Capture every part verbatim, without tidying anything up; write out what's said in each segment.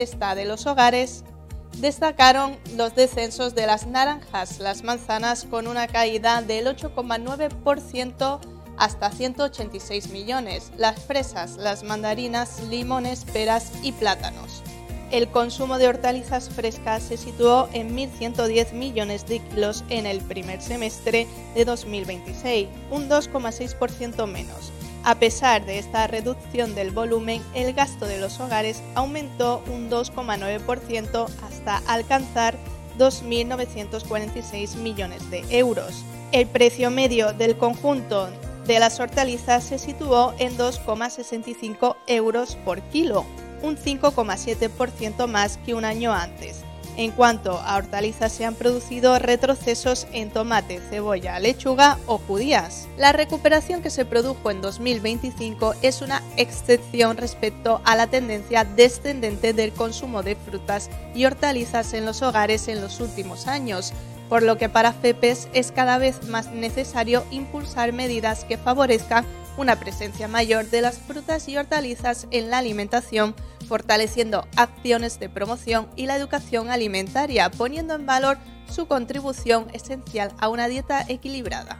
cesta de los hogares, destacaron los descensos de las naranjas, las manzanas con una caída del ocho coma nueve por ciento hasta ciento ochenta y seis millones, las fresas, las mandarinas, limones, peras y plátanos. El consumo de hortalizas frescas se situó en mil ciento diez millones de kilos en el primer semestre de dos mil veintiséis, un dos coma seis por ciento menos. A pesar de esta reducción del volumen, el gasto de los hogares aumentó un dos coma nueve por ciento hasta alcanzar dos mil novecientos cuarenta y seis millones de euros. El precio medio del conjunto de las hortalizas se situó en dos coma sesenta y cinco euros por kilo, un cinco coma siete por ciento más que un año antes. En cuanto a hortalizas, se han producido retrocesos en tomate, cebolla, lechuga o judías. La recuperación que se produjo en dos mil veinticinco es una excepción respecto a la tendencia descendente del consumo de frutas y hortalizas en los hogares en los últimos años, por lo que para FEPES es cada vez más necesario impulsar medidas que favorezcan una presencia mayor de las frutas y hortalizas en la alimentación, fortaleciendo acciones de promoción y la educación alimentaria, poniendo en valor su contribución esencial a una dieta equilibrada.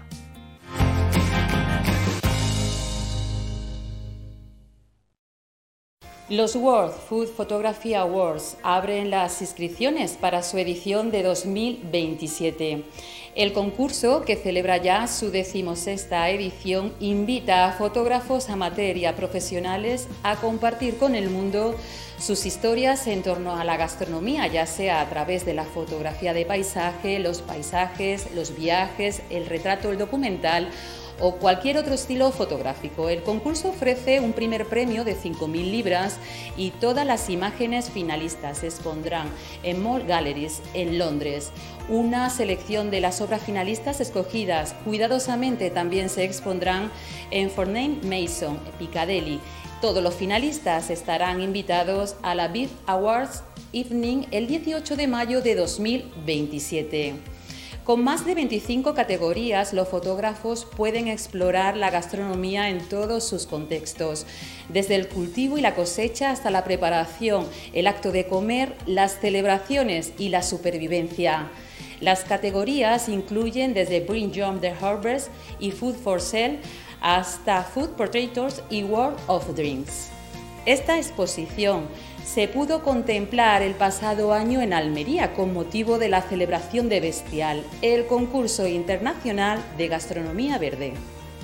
Los World Food Photography Awards abren las inscripciones para su edición de dos mil veintisiete. El concurso, que celebra ya su decimosexta edición, invita a fotógrafos amateur y a profesionales a compartir con el mundo sus historias en torno a la gastronomía, ya sea a través de la fotografía de paisaje, los paisajes, los viajes, el retrato, el documental o cualquier otro estilo fotográfico. El concurso ofrece un primer premio de cinco mil libras y todas las imágenes finalistas se expondrán en Mall Galleries en Londres. Una selección de las obras finalistas escogidas cuidadosamente también se expondrán en Forname Mason, Piccadilly. Todos los finalistas estarán invitados a la Big Awards Evening el dieciocho de mayo de dos mil veintisiete. Con más de veinticinco categorías, los fotógrafos pueden explorar la gastronomía en todos sus contextos, desde el cultivo y la cosecha hasta la preparación, el acto de comer, las celebraciones y la supervivencia. Las categorías incluyen desde Bring Jump the Harvest y Food for Sale hasta Food Portraitors y World of Drinks. Esta exposición se pudo contemplar el pasado año en Almería con motivo de la celebración de Bestial, el concurso internacional de gastronomía verde.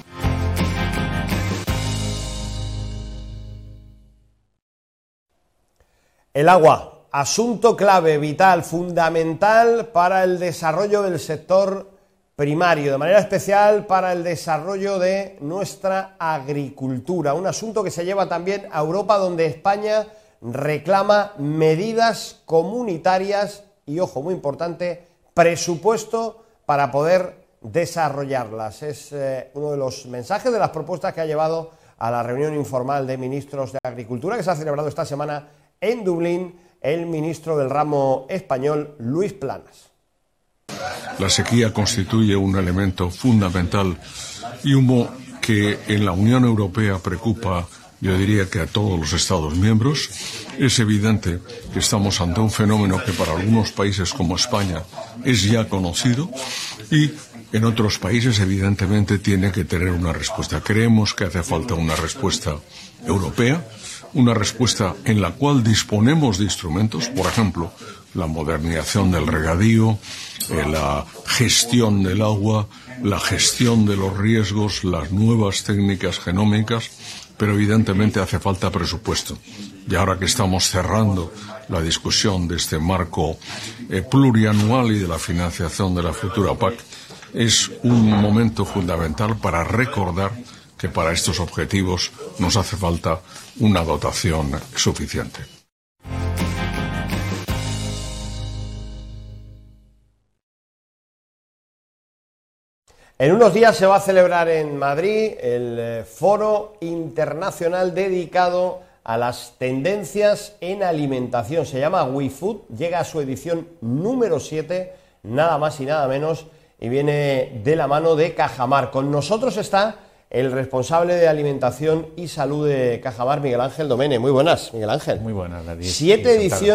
El agua, asunto clave, vital, fundamental para el desarrollo del sector primario, de manera especial para el desarrollo de nuestra agricultura, un asunto que se lleva también a Europa, donde España reclama medidas comunitarias y, ojo, muy importante, presupuesto para poder desarrollarlas. Es eh, uno de los mensajes de las propuestas que ha llevado a la reunión informal de ministros de Agricultura que se ha celebrado esta semana en Dublín el ministro del ramo español, Luis Planas. La sequía constituye un elemento fundamental y uno que en la Unión Europea preocupa, yo diría que a todos los Estados miembros. Es evidente que estamos ante un fenómeno que para algunos países como España es ya conocido y en otros países evidentemente tiene que tener una respuesta. Creemos que hace falta una respuesta europea, una respuesta en la cual disponemos de instrumentos, por ejemplo, la modernización del regadío, eh, la gestión del agua, la gestión de los riesgos, las nuevas técnicas genómicas, pero evidentemente hace falta presupuesto. Y ahora que estamos cerrando la discusión de este marco eh, plurianual y de la financiación de la futura P A C, es un momento fundamental para recordar que para estos objetivos nos hace falta una dotación suficiente. En unos días se va a celebrar en Madrid el Foro Internacional dedicado a las tendencias en alimentación. Se llama WeFood, llega a su edición número siete, nada más y nada menos, y viene de la mano de Cajamar. Con nosotros está el responsable de alimentación y salud de Cajamar, Miguel Ángel Domene. Muy buenas, Miguel Ángel. Muy buenas, David. Siete ediciones